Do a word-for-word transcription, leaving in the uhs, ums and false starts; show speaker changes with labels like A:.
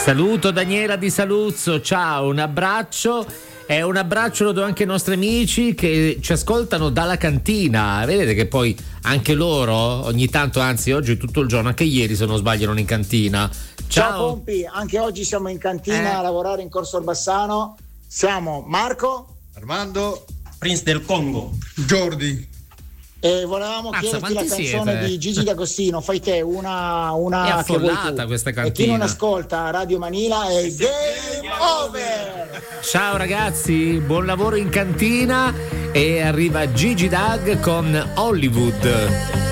A: Saluto Daniela di Saluzzo, ciao, un abbraccio. E un abbraccio lo do anche ai nostri amici che ci ascoltano dalla cantina. Vedete che poi anche loro ogni tanto, anzi oggi tutto il giorno, anche ieri se non sbaglio erano in cantina. Ciao,
B: ciao Pompi, anche oggi siamo in cantina
A: eh.
B: a lavorare in Corso Orbassano. Siamo Marco,
C: Armando,
D: Prince del Congo,
C: Jordi.
B: E volevamo
A: Mazza,
B: chiederti la
A: quanti
B: canzone
A: siete?
B: di Gigi D'Agostino. Fai te una, una
A: È
B: che vuoi
A: affollata
B: tu.
A: questa
B: E chi
A: cantina.
B: non ascolta Radio Manila è Game Over.
A: Ciao ragazzi, buon lavoro in cantina. E arriva Gigi D'Ag con Hollywood.